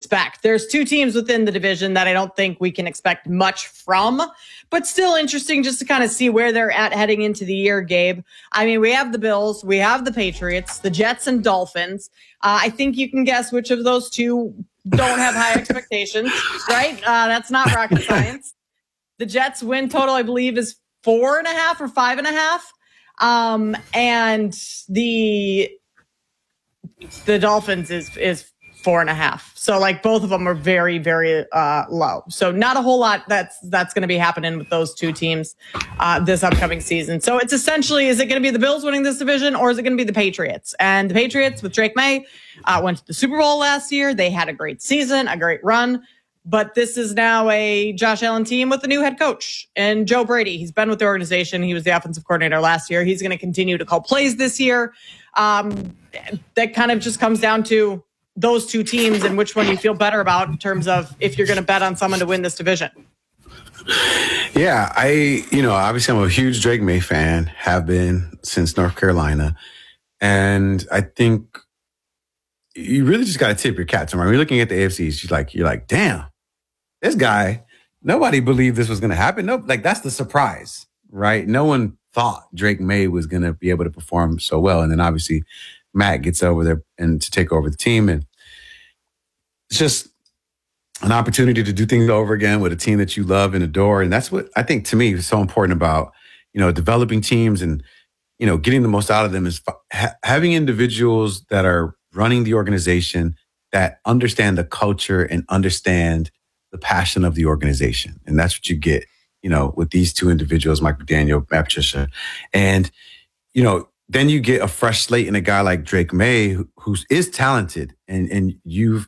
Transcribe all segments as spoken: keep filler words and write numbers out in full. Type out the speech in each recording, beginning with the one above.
expect. There's two teams within the division that I don't think we can expect much from, but still interesting just to kind of see where they're at heading into the year, Gabe. I mean, we have the Bills, we have the Patriots, the Jets and Dolphins. Uh, I think you can guess which of those two don't have high expectations, right? Uh, that's not rocket science. The Jets win total, I believe, is four and a half or five and a half. Um, and the the Dolphins is is four and a half. So like both of them are very, very uh, low. So not a whole lot that's that's going to be happening with those two teams uh, this upcoming season. So it's essentially, is it going to be the Bills winning this division or is it going to be the Patriots? And the Patriots with Drake May uh, went to the Super Bowl last year. They had a great season, a great run. But this is now a Josh Allen team with a new head coach and Joe Brady. He's been with the organization. He was the offensive coordinator last year. He's going to continue to call plays this year. Um, that kind of just comes down to those two teams and which one you feel better about in terms of if you're going to bet on someone to win this division. Yeah, I, you know, obviously I'm a huge Drake May fan, have been since North Carolina. And I think you really just got to tip your cap to him. When you're looking at the A F C, she's like, you're like, damn, this guy, nobody believed this was going to happen. No, like that's the surprise, right? No one thought Drake May was going to be able to perform so well. And then obviously Matt gets over there and to take over the team. And it's just an opportunity to do things over again with a team that you love and adore. And that's what I think to me is so important about, you know, developing teams and, you know, getting the most out of them is ha- having individuals that are running the organization that understand the culture and understand the passion of the organization. And that's what you get, you know, with these two individuals, Mike McDaniel, Matt Patricia. And, you know, then you get a fresh slate in a guy like Drake May, who, who is talented and, and you've,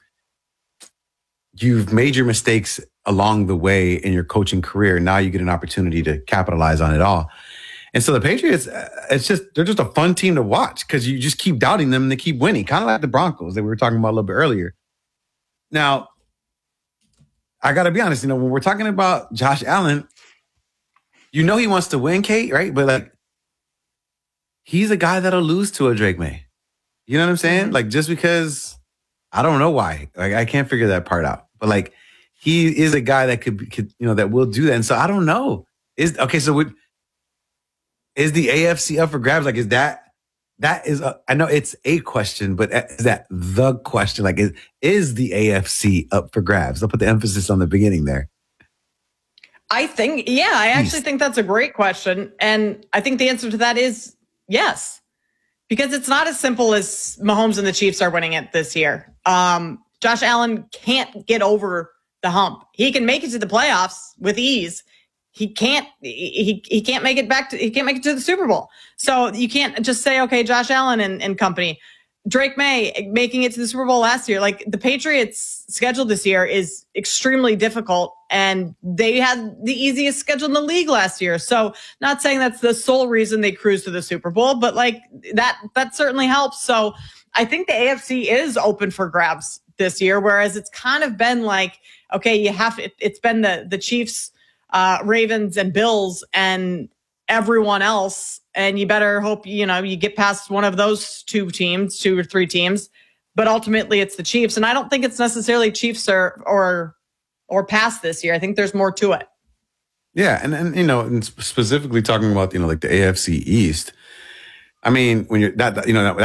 you've made your mistakes along the way in your coaching career. Now you get an opportunity to capitalize on it all. And so the Patriots, it's just, they're just a fun team to watch because you just keep doubting them and they keep winning, kind of like the Broncos that we were talking about a little bit earlier. Now, I got to be honest, you know, when we're talking about Josh Allen, you know he wants to win, Kate, right? But like, he's a guy that'll lose to a Drake May. You know what I'm saying? Like, just because, I don't know why. Like, I can't figure that part out. But like, he is a guy that could, could you know, that will do that. And so I don't know. Is okay, so would, is the A F C up for grabs? Like, is that, that is, a, I know it's a question, but is that the question? Like, is, is the A F C up for grabs? I'll put the emphasis on the beginning there. I think, yeah, I actually think that's a great question. And I think the answer to that is yes. Because it's not as simple as Mahomes and the Chiefs are winning it this year. Um, Josh Allen can't get over the hump. He can make it to the playoffs with ease. He can't, he, he can't make it back to, he can't make it to the Super Bowl. So you can't just say, okay, Josh Allen and, and company. Drake May making it to the Super Bowl last year. Like, the Patriots' schedule this year is extremely difficult, and they had the easiest schedule in the league last year. So, not saying that's the sole reason they cruised to the Super Bowl, but like that, that certainly helps. So, I think the A F C is open for grabs this year, whereas it's kind of been like, okay, you have it, it's been the the Chiefs, uh, Ravens, and Bills, and everyone else. And you better hope, you know, you get past one of those two teams, two or three teams. But ultimately, it's the Chiefs. And I don't think it's necessarily Chiefs or or or past this year. I think there's more to it. Yeah. And, and you know, and specifically talking about, you know, like the A F C East. I mean, when you're that, you know, that,